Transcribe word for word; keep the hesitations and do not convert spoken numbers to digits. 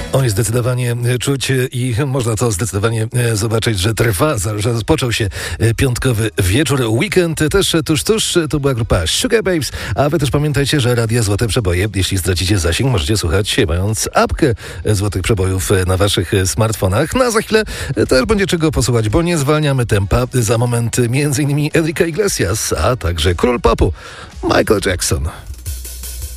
Oj, zdecydowanie czuć i można to zdecydowanie zobaczyć, że trwa, że rozpoczął się piątkowy wieczór, weekend też tuż, tuż. To była grupa Sugar Babes, a wy też pamiętajcie, że Radia Złote Przeboje, jeśli stracicie zasięg, możecie słuchać mając apkę Złotych Przebojów na waszych smartfonach. No a za chwilę też będzie czego posłuchać, bo nie zwalniamy tempa. Za moment między innymi Enrique Iglesias, a także król popu Michael Jackson.